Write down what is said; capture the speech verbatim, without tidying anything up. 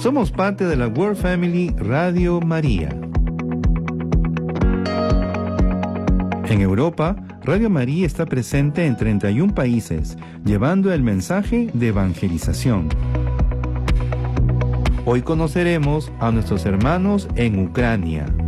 Somos parte de la World Family Radio María. En Europa, Radio María está presente en treinta y un países, llevando el mensaje de evangelización. Hoy conoceremos a nuestros hermanos en Ucrania.